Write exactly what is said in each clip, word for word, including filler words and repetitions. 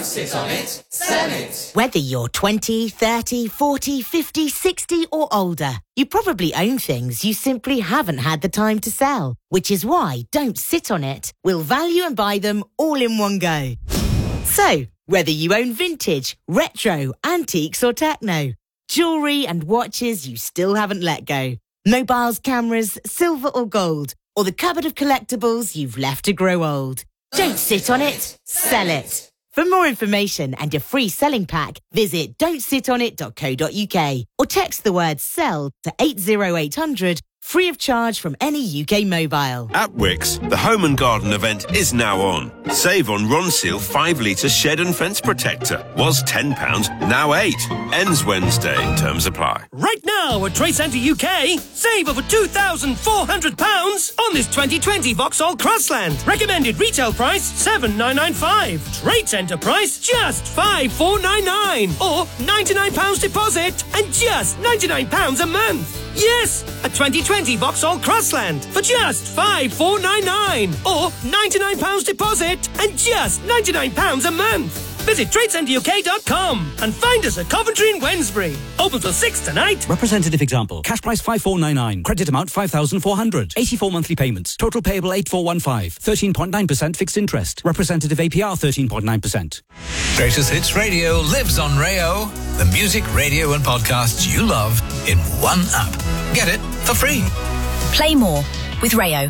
sit on it, sell it. Whether you're twenty, thirty, forty, fifty, sixty or older, you probably own things you simply haven't had the time to sell, which is why Don't Sit On It will value and buy them all in one go. So, whether you own vintage, retro, antiques or techno, jewellery and watches you still haven't let go, mobiles, cameras, silver or gold, or the cupboard of collectibles you've left to grow old. Don't sit on it, sell it. For more information and a free selling pack, visit don't sit on it dot co dot uk or text the word SELL to eight zero eight hundred, free of charge from any U K mobile. At Wickes, the Home and Garden event is now on. Save on Ronseal five litre shed and fence protector. Was ten pounds, now eight. Ends Wednesday. Terms apply. Right now at Trade Centre U K, save over two thousand four hundred pounds on this twenty twenty Vauxhall Crossland. Recommended retail price seven thousand nine hundred ninety-five. Trade Centre price just five thousand four hundred ninety-nine. Or ninety-nine pounds deposit and just ninety-nine pounds a month. Yes, a twenty twenty Vauxhall Crossland for just five thousand four hundred ninety-nine. Or ninety-nine pounds deposit and just ninety-nine pounds a month. Visit trade centre U K dot com and find us at Coventry and Wednesbury. Open till six tonight. Representative example. Cash price five thousand four hundred ninety-nine. Credit amount five thousand four hundred. eighty-four monthly payments. Total payable eight thousand four hundred fifteen. thirteen point nine percent fixed interest. Representative A P R thirteen point nine percent. Greatest Hits Radio lives on Rayo. The music, radio and podcasts you love in one app. Get it for free. Play more with Rayo.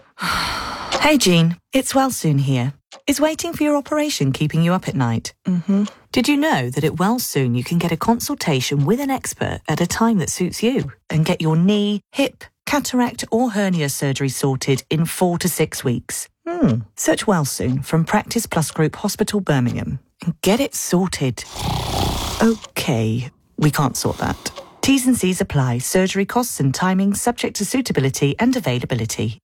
Hey Jean, it's Wellsoon here. Is waiting for your operation keeping you up at night? Mm-hmm. Did you know that at Wellsoon you can get a consultation with an expert at a time that suits you and get your knee, hip, cataract or hernia surgery sorted in four to six weeks? Hmm. Search Wellsoon from Practice Plus Group Hospital Birmingham and get it sorted. Okay, we can't sort that. T's and C's apply. Surgery costs and timings subject to suitability and availability.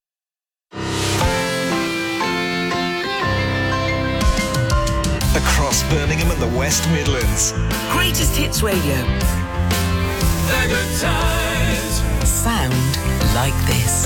Across Birmingham and the West Midlands. Greatest Hits Radio. The good times. Sound like this.